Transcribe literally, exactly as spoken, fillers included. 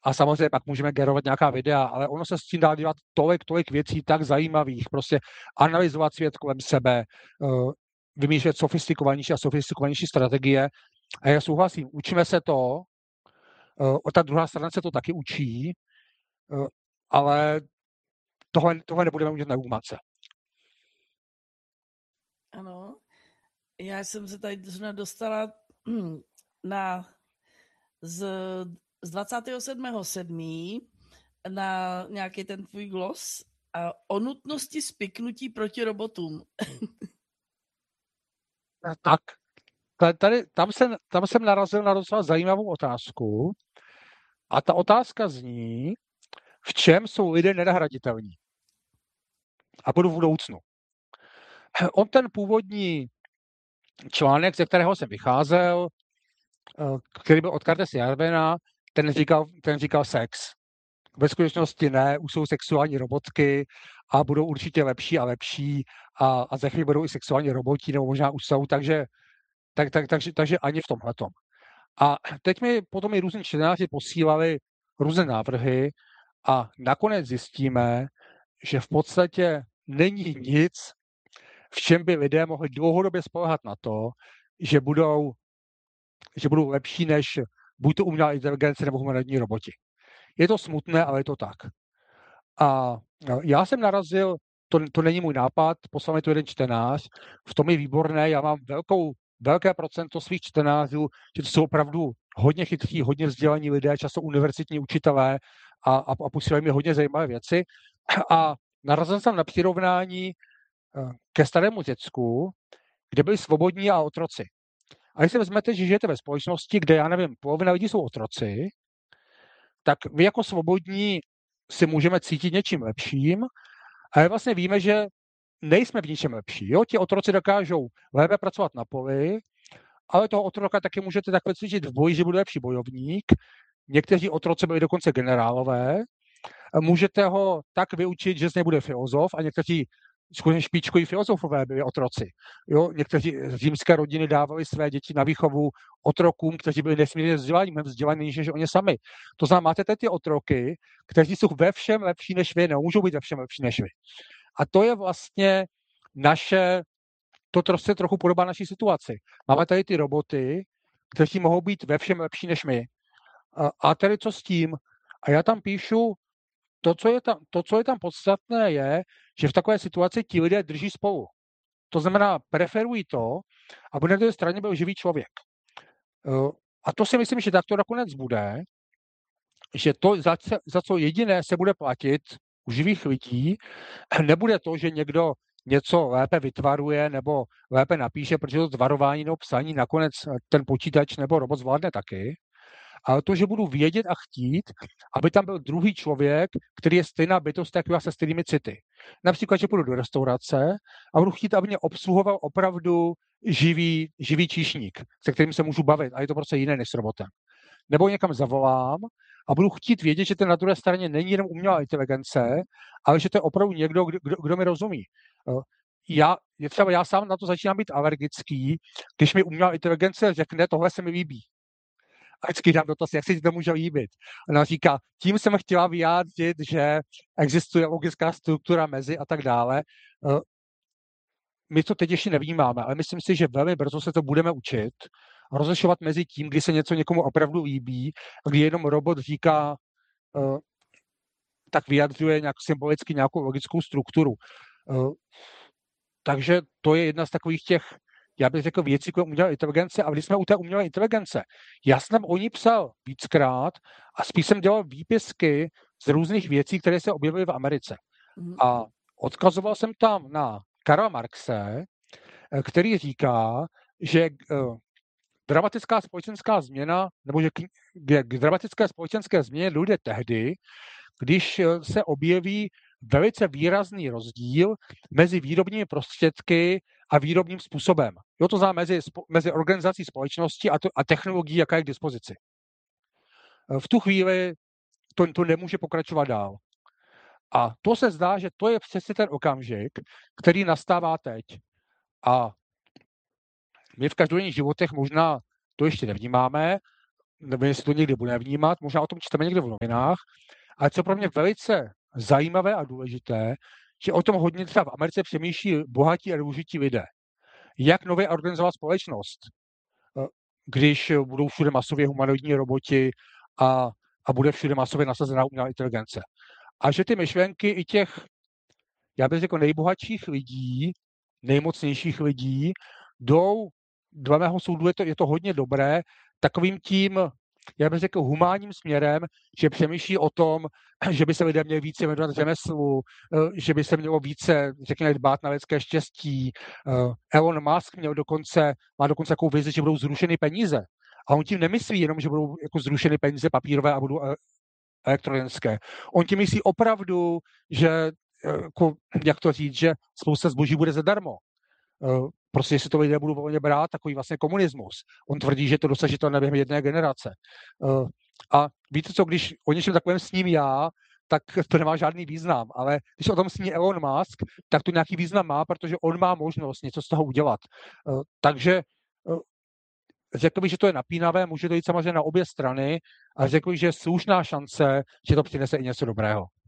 a samozřejmě pak můžeme generovat nějaká videa, ale ono se s tím dá dělat tolik, tolik věcí tak zajímavých, prostě analyzovat svět kolem sebe, vymýšlet sofistikovanější a sofistikovanější strategie. A já souhlasím, učíme se to, ta druhá strana se to taky učí, ale tohle, tohle nebudeme udělat na úmace. Ano, já jsem se tady dostala na z, z dvacátého sedmého sedmého na nějaký ten tvůj glos a o nutnosti spiknutí proti robotům. Tak, tady, tam, jsem, tam jsem narazil na docela zajímavou otázku a ta otázka zní, v čem jsou lidé nenahraditelní a budu v budoucnu. On ten původní článek, ze kterého jsem vycházel, který byl od Curtise Yarvina, ten říkal, ten říkal sex. Ve skutečnosti ne, už jsou sexuální robotky a budou určitě lepší a lepší a, a za chvíli budou i sexuální roboti, nebo možná už jsou, takže, tak, tak, takže, takže ani v tomhletom. A teď mi potom i různí čtenáři posílali různé návrhy a nakonec zjistíme, že v podstatě není nic, v čem by lidé mohli dlouhodobě spoléhat na to, že budou, že budou lepší než buď to umělá inteligence nebo humanoidní roboti. Je to smutné, ale je to tak. A já jsem narazil, to, to není můj nápad, poslal mi to jeden čtenář, v tom je výborné, já mám velkou, velké procento svých čtenářů, že to jsou opravdu hodně chytří, hodně vzdělaní lidé, často univerzitní učitelé a, a, a posílají mi hodně zajímavé věci. A narazil jsem na přirovnání ke Starému Řecku, kde byli svobodní a otroci. A když si vezmete, že žijete ve společnosti, kde, já nevím, polovina lidí jsou otroci, tak vy jako svobodní si můžeme cítit něčím lepším, ale vlastně víme, že nejsme v ničem lepší. Jo? Ti otroci dokážou lépe pracovat na poli, ale toho otroka taky můžete takhle cítit v boji, že bude lepší bojovník. Někteří otroci byli dokonce generálové. Můžete ho tak vyučit, že z něj bude filozof a někteří skutečně špičkoví filozofové byli otroci. Jo? Někteří římské rodiny dávali své děti na výchovu otrokům, kteří byli nesmírně vzdělaní, mnohem vzdělanější než oni sami. To znamená, máte ty otroky, kteří jsou ve všem lepší než vy, nemůžou být ve všem lepší než vy. A to je vlastně naše, to se trochu podobá naší situaci. Máme tady ty roboty, kteří mohou být ve všem lepší než my. A, a tedy co s tím? A já tam píšu, to co, je tam, to, co je tam podstatné, je, že v takové situaci ti lidé drží spolu. To znamená, preferují to, aby na té straně byl živý člověk. A to si myslím, že tak to nakonec bude, že to, za, za co jediné se bude platit u živých lidí, nebude to, že někdo něco lépe vytvaruje nebo lépe napíše, protože to tvarování nebo psaní nakonec ten počítač nebo robot zvládne taky, ale to, že budu vědět a chtít, aby tam byl druhý člověk, který je stejná bytost jako já se stejnými city. Například, že půjdu do restaurace a budu chtít, aby mě obsluhoval opravdu živý, živý číšník, se kterým se můžu bavit a je to prostě jiné než s robotem. Nebo někam zavolám a budu chtít vědět, že ten na druhé straně není jenom umělá inteligence, ale že to je opravdu někdo, kdo, kdo mi rozumí. Já, je třeba já sám na to začínám být alergický, když mi umělá inteligence řekne, tohle se mi líbí. A vždycky dám dotaz, jak se ti to může líbit. Ona říká, tím jsem chtěla vyjádřit, že existuje logická struktura mezi a tak dále. My to teď ještě nevnímáme, ale myslím si, že velmi brzo se to budeme učit rozlišovat mezi tím, kdy se něco někomu opravdu líbí a kdy jenom robot říká, tak vyjadřuje nějak symbolicky nějakou logickou strukturu. Takže to je jedna z takových těch, já bych řekl, věcí kolem umělé inteligence. A když jsme u té umělé inteligence, já jsem o ní psal víckrát a spíš jsem dělal výpisky z různých věcí, které se objevily v Americe. A odkazoval jsem tam na Karla Marxe, který říká, že dramatická společenská změna, nebo že k, k dramatické společenské změně dojde tehdy, když se objeví velice výrazný rozdíl mezi výrobními prostředky a výrobním způsobem. Jo, to znamená mezi, mezi organizací společnosti a, to, a technologií, jaká je k dispozici. V tu chvíli to, to nemůže pokračovat dál. A to se zdá, že to je přesně ten okamžik, který nastává teď. A my v každodenních životech možná to ještě nevnímáme. nevím, jestli to někdy bude vnímat, možná o tom čteme někde v novinách, ale co pro mě velice zajímavé a důležité, že o tom hodně třeba v Americe přemýšlí bohatí a důležití lidé. Jak nově organizovat společnost, když budou všude masově humanoidní roboti a, a bude všude masově nasazená umělá inteligence. A že ty myšlenky i těch, já bych řekl, nejbohatších lidí, nejmocnějších lidí, jdou, dle mého soudu je to, je to hodně dobré, takovým tím, já bych řekl, humánním směrem, že přemýšlí o tom, že by se lidé měli více věnovat řemeslu, že by se mělo více, řekněme, dbát na lidské štěstí. Elon Musk měl dokonce, má dokonce takovou vizi, že budou zrušeny peníze. A on tím nemyslí jenom, že budou jako zrušeny peníze papírové a budou elektronické. On tím myslí opravdu, že, jako, jak to říct, že spousta zboží bude zadarmo. Prostě, jestli to lidé budou volně brát, takový vlastně komunismus. On tvrdí, že to dosažitelné během jedné generace. A víte co, když o něčem takovém sním já, tak to nemá žádný význam, ale když o tom sní Elon Musk, tak to nějaký význam má, protože on má možnost něco z toho udělat. Takže řekl bych, že to je napínavé, může to jít samozřejmě na obě strany a řekl bych, že je slušná šance, že to přinese i něco dobrého.